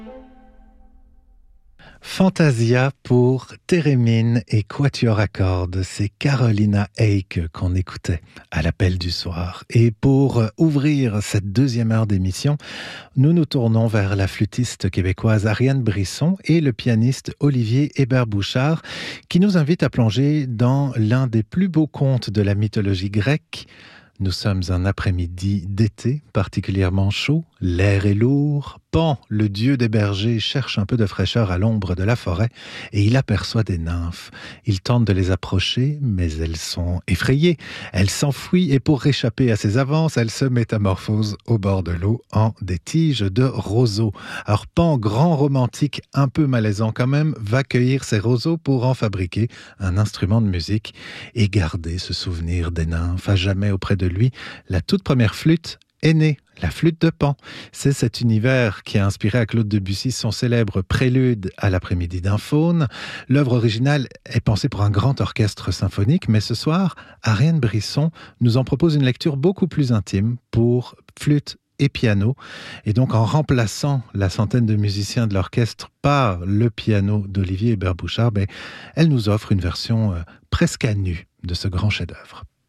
Fantasia pour Thérémine et Quatuor à cordes, c'est Carolina Eyck qu'on écoutait à l'appel du soir. Et pour ouvrir cette deuxième heure d'émission, nous nous tournons vers la flûtiste québécoise Ariane Brisson et le pianiste Olivier Hébert-Bouchard qui nous invitent à plonger dans l'un des plus beaux contes de la mythologie grecque. Nous sommes un après-midi d'été particulièrement chaud, l'air est lourd. Pan, le dieu des bergers, cherche un peu de fraîcheur à l'ombre de la forêt et il aperçoit des nymphes. Il tente de les approcher, mais elles sont effrayées. Elles s'enfuient et pour réchapper à ses avances, elles se métamorphosent au bord de l'eau en des tiges de roseaux. Alors Pan, grand romantique, un peu malaisant quand même, va cueillir ces roseaux pour en fabriquer un instrument de musique et garder ce souvenir des nymphes à jamais auprès de lui. La toute première flûte est née, la flûte de Pan. C'est cet univers qui a inspiré à Claude Debussy son célèbre Prélude à l'après-midi d'un faune. L'œuvre originale est pensée pour un grand orchestre symphonique, mais ce soir, Ariane Brisson nous en propose une lecture beaucoup plus intime pour flûte et piano. Et donc, en remplaçant la centaine de musiciens de l'orchestre par le piano d'Olivier Hébert-Bouchard, elle nous offre une version presque à nu de ce grand chef-d'œuvre.